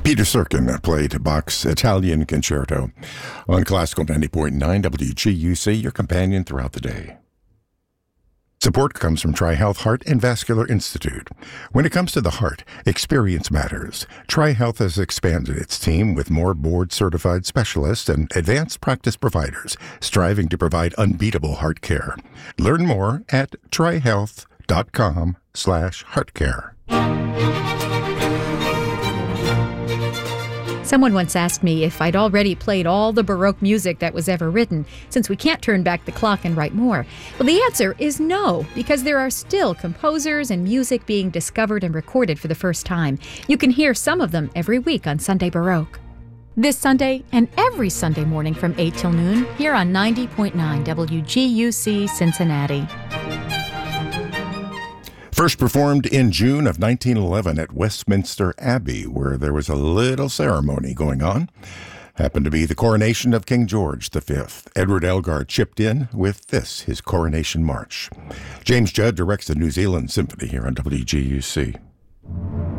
Peter Serkin played Bach's Italian Concerto on Classical 90.9 WGUC, your companion throughout the day. Support comes from TriHealth Heart and Vascular Institute. When it comes to the heart, experience matters. TriHealth has expanded its team with more board-certified specialists and advanced practice providers, striving to provide unbeatable heart care. Learn more at trihealth.com/heartcare. Someone once asked me if I'd already played all the Baroque music that was ever written, since we can't turn back the clock and write more. Well, the answer is no, because there are still composers and music being discovered and recorded for the first time. You can hear some of them every week on Sunday Baroque. This Sunday and every Sunday morning from 8 till noon, here on 90.9 WGUC Cincinnati. First performed in June of 1911 at Westminster Abbey, where there was a little ceremony going on. Happened to be the coronation of King George V. Edward Elgar chipped in with this, his coronation march. James Judd directs the New Zealand Symphony here on WGUC.